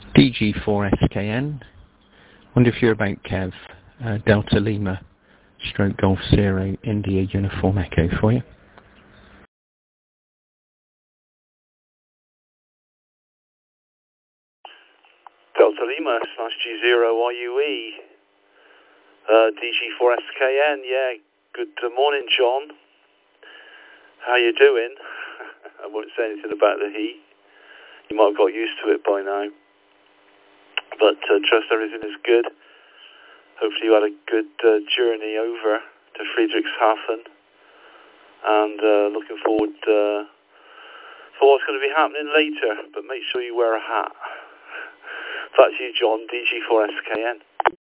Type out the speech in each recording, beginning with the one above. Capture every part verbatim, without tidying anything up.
D G four S K N. Wonder if you're about, Kev. Uh, Delta Lima, stroke Golf Zero, India Uniform Echo for you. Delta Lima slash G zero Y U E. Uh, D G four S K N, yeah. Good uh, morning, John. How you doing? I won't say anything about the heat. You might have got used to it by now. But uh, trust everything is good. Hopefully you had a good uh, journey over to Friedrichshafen. And uh, looking forward uh, for what's going to be happening later. But make sure you wear a hat. That's you, John, D G four S K N.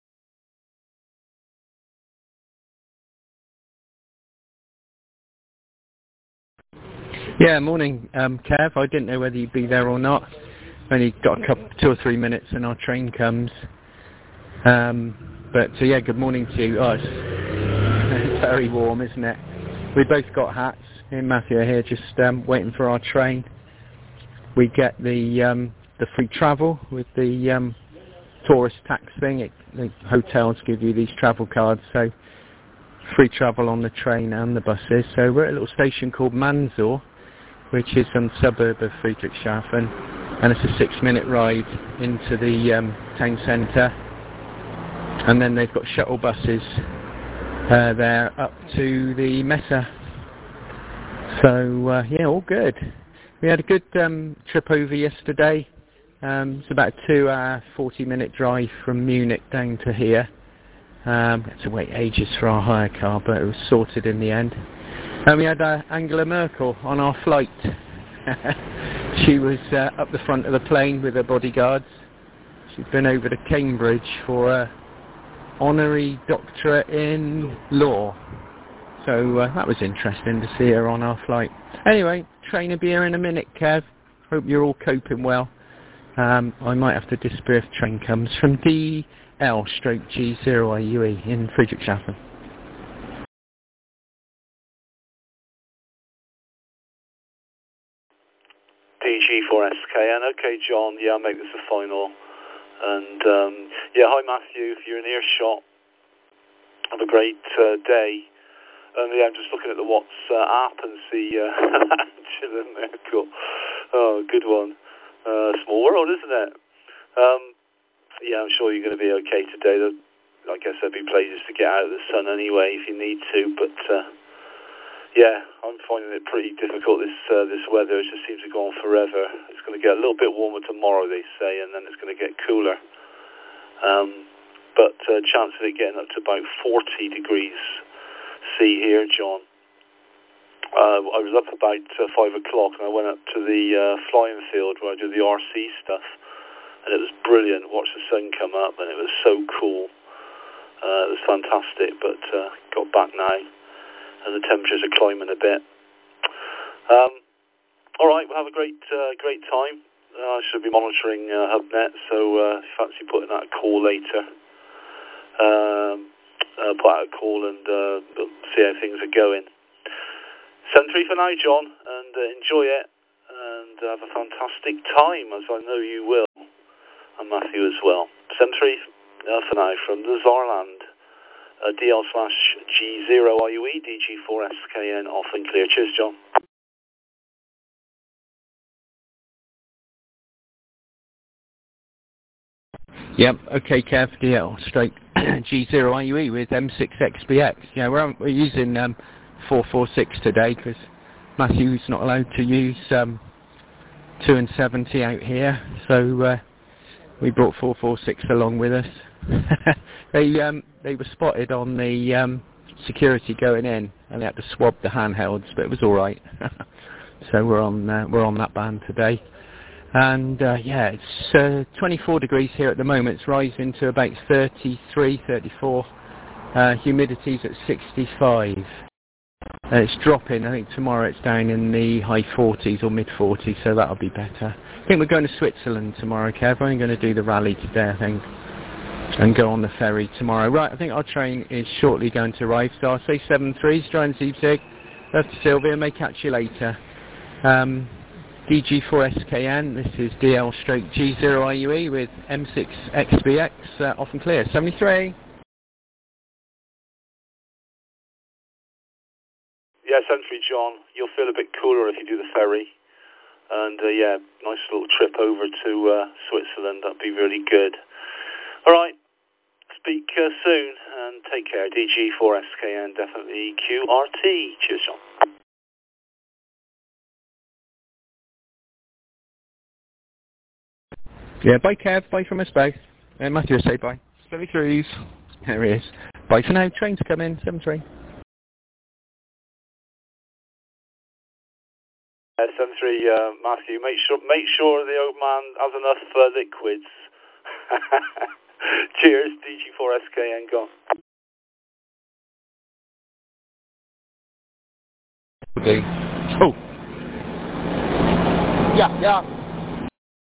Yeah, morning, um, Kev. I didn't know whether you'd be there or not. Only got a couple, two or three minutes and our train comes. Um, but so yeah, good morning to you. Oh, it's, it's very warm, isn't it? We both got hats. Me and Matthew are here just um, waiting for our train. We get the um, the free travel with the um, tourist tax thing. It, the hotels give you these travel cards, so free travel on the train and the buses. So we're at a little station called Manzor, which is some suburb of Friedrichshafen, and it's a six-minute ride into the um, town centre. And then they've got shuttle buses uh, there up to the Messe. So uh, yeah, all good. We had a good um, trip over yesterday. Um, it's about a two-hour, forty-minute drive from Munich down to here. Um, had to wait ages for our hire car, but it was sorted in the end. And we had uh, Angela Merkel on our flight. She was uh, up the front of the plane with her bodyguards. She'd been over to Cambridge for a honorary doctorate in law. So uh, that was interesting to see her on our flight. Anyway, train will be here in a minute, Kev. Hope you're all coping well. Um, I might have to disappear if train comes from D L stroke G zero I U E in Friedrichshafen. D G four S K N. Okay, John. Yeah, I'll make this a final. And um, yeah, hi Matthew. If you're in earshot, have a great uh, day. And yeah, I'm just looking at the WhatsApp and see uh, Angela Merkel. Oh, good one. Uh, small world, isn't it? Um, yeah, I'm sure you're going to be okay today. I guess there'll be places to get out of the sun anyway if you need to. But uh, yeah, I'm finding it pretty difficult. This uh, this weather. It just seems to go on forever. It's going to get a little bit warmer tomorrow, they say, and then it's going to get cooler. Um, but uh, chance of it getting up to about forty degrees C here, John. Uh, I was up about uh, five o'clock and I went up to the uh, flying field where I do the R C stuff, and it was brilliant. Watched the sun come up and it was so cool. Uh, it was fantastic, but uh, got back now and the temperatures are climbing a bit. Um, all right, we'll have a great uh, great time. Uh, I should be monitoring uh, HubNet, so uh, if you fancy putting out a call later, um, uh, put out a call and uh, see how things are going. seven three for now, John, and uh, enjoy it, and have a fantastic time, as I know you will, and Matthew as well. seven three uh, for now from the Saarland, uh, D L slash G zero I U E, D G four S K N, off and clear. Cheers, John. Yep, okay, Kev, D L straight G zero I U E with M six X B X. Yeah, we're, we're using um, four four six today because Matthew's not allowed to use um, two and seventy out here, so uh, we brought four four six along with us. they um, they were spotted on the um, security going in, and they had to swab the handhelds, but it was all right. So we're on uh, we're on that band today. And uh, yeah, it's uh, twenty-four degrees here at the moment. It's rising to about thirty-three, thirty-four. Uh, humidity's at sixty-five. Uh, it's dropping. I think tomorrow it's down in the high forties or mid forties, so that'll be better. I think we're going to Switzerland tomorrow, Kev. I'm going to do the rally today, I think, and go on the ferry tomorrow. Right, I think our train is shortly going to arrive, so I'll say seven three, Strand Siebzig. That's Sylvia. May catch you later. Um, D G four S K N, this is D L stroke G zero I U E with M six X B X, uh, off and clear, seventy-three. Yeah, seventy-three, John. You'll feel a bit cooler if you do the ferry. And uh, yeah, nice little trip over to uh, Switzerland. That'd be really good. All right, speak uh, soon and take care. D G four S K N, definitely Q R T. Cheers, John. Yeah, bye Kev, bye from us both. Uh, Matthew, say bye. seventy-threes. There he is. Bye for now, train to come in, seventy-three. Uh, seventy-three, uh, Matthew, make sure make sure the old man has enough uh, liquids. Cheers, D G four S K N, gone. Okay. Oh. Yeah, yeah.